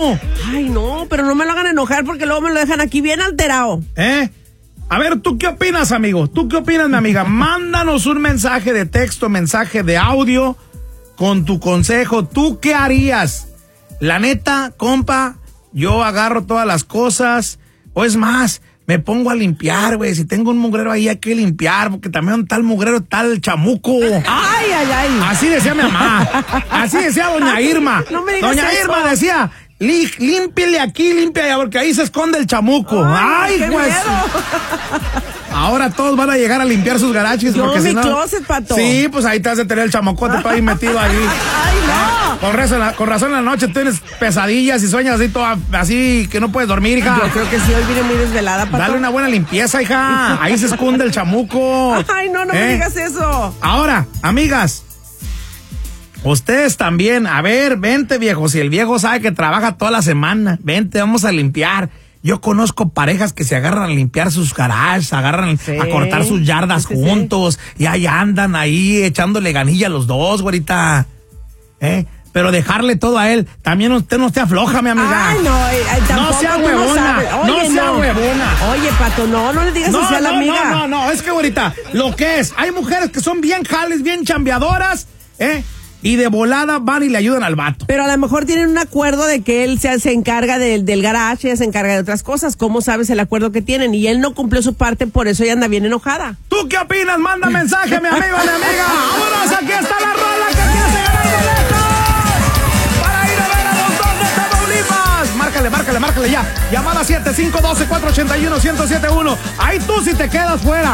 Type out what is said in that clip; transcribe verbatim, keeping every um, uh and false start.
Ay, no, pero no me lo hagan enojar porque luego me lo dejan aquí bien alterado. ¿Eh? A ver, ¿tú qué opinas, amigo? ¿Tú qué opinas, mi amiga? Mándanos un mensaje de texto, mensaje de audio con tu consejo. ¿Tú qué harías? La neta, compa, yo agarro todas las cosas. O es más, me pongo a limpiar, güey. Si tengo un mugrero ahí hay que limpiar, porque también tal mugrero, tal chamuco. Ay, ay, ay. Así decía mi mamá. Así decía doña Irma. No me digas Doña eso. Irma decía, Lí- límpiele aquí, límpiale allá, porque ahí se esconde el chamuco. Ay, Ay, qué pues. miedo. Ahora todos van a llegar a limpiar sus garajes. Yo, porque mi si no, closet, Pato. Sí, pues ahí te has de tener el chamocote para ahí metido ahí. Ay, no. Con razón, con razón en la noche tienes pesadillas y sueñas así, toda, así que no puedes dormir, hija. Yo creo que sí, hoy vine muy desvelada, Pato. Dale una buena limpieza, hija. Ahí se esconde el chamuco. Ay, no, no ¿Eh? me digas eso. Ahora, amigas, ustedes también, a ver, vente, viejo. Si el viejo sabe que trabaja toda la semana, vente, vamos a limpiar. Yo conozco parejas que se agarran a limpiar sus garages, agarran Sí, a cortar sus yardas sí, sí, juntos, y ahí andan ahí echándole ganilla a los dos, güerita. ¿Eh? Pero dejarle todo a él, también usted no esté afloja, mi amiga. Ay, no, ay, ay, tampoco No sea tú huevona, sabes. no Oye, sea huevona. Oye, Pato, no, no le digas No, así a la no, amiga. no, no, no, es que ahorita, lo que es, hay mujeres que son bien jales, bien chambeadoras, ¿eh? Y de volada van y le ayudan al vato. Pero a lo mejor tienen un acuerdo de que él se, se encarga del, del garage, ella se encarga de otras cosas. ¿Cómo sabes el acuerdo que tienen? Y él no cumplió su parte, por eso ella anda bien enojada. ¿Tú qué opinas? Manda mensaje, mi amigo, mi amiga. Vámonos, aquí está la rola que te hace ganar boletos para ir a ver a los dos de Tamaulipas. Márcale, márcale, márcale ya. Llamada siete cinco uno dos, cuatro ocho uno, uno cero siete uno. Ahí tú si te quedas fuera.